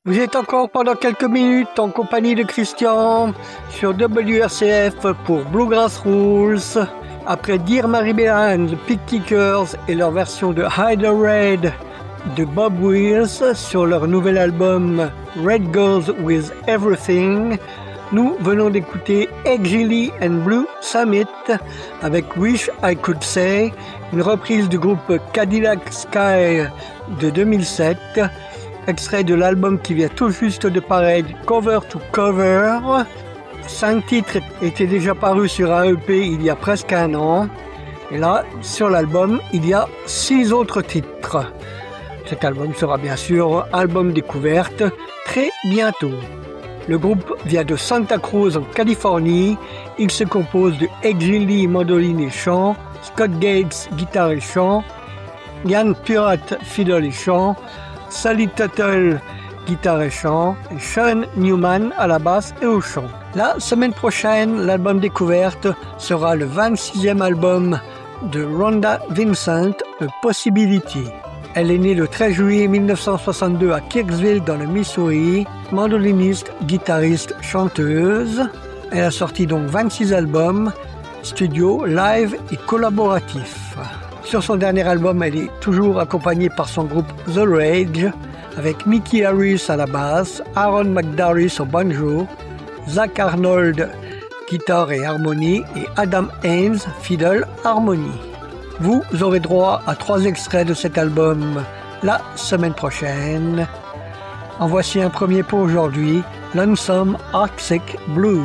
Vous êtes encore pendant quelques minutes en compagnie de Christian sur WRCF pour Bluegrass Rules. Après Dear Mary Behan, The Picnickers et leur version de Hide a Red de Bob Wills sur leur nouvel album Red Goes With Everything, nous venons d'écouter Exili and Blue Summit avec Wish I Could Say, une reprise du groupe Cadillac Sky de 2007, extrait de l'album qui vient tout juste de paraître, Cover to Cover. 5 titres étaient déjà parus sur un EP il y a presque un an. Et là, sur l'album, il y a 6 autres titres. Cet album sera bien sûr album découverte très bientôt. Le groupe vient de Santa Cruz en Californie. Il se compose de Exili, mandoline et chant, Scott Gates, guitare et chant, Ian Purat, fiddle et chant, Sally Tuttle, guitare et chant, et Sean Newman à la basse et au chant. La semaine prochaine, l'album découverte sera le 26e album de Rhonda Vincent, A Possibility. Elle est née le 13 juillet 1962 à Kirksville dans le Missouri, mandoliniste, guitariste, chanteuse. Elle a sorti donc 26 albums, studio, live et collaboratifs. Sur son dernier album, elle est toujours accompagnée par son groupe The Rage, avec Mickey Harris à la basse, Aaron McDarris au banjo, Zach Arnold, guitare et harmonie, et Adam Haynes, fiddle, harmonie. Vous aurez droit à 3 extraits de cet album la semaine prochaine. En voici un premier pour aujourd'hui, Lonesome Arctic Blues.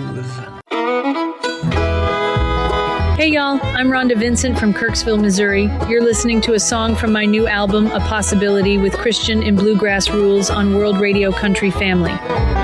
Hey y'all, I'm Rhonda Vincent from Kirksville, Missouri. You're listening to a song from my new album, A Possibility, with Christian and Bluegrass Rules on World Radio Country Family.